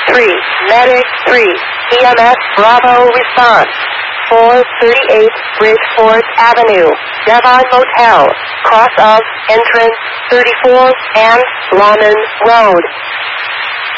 3, Medic 3, EMS Bravo response. 438 Bridgeport Avenue, Devon Motel, cross of entrance 34 and Lawman Road.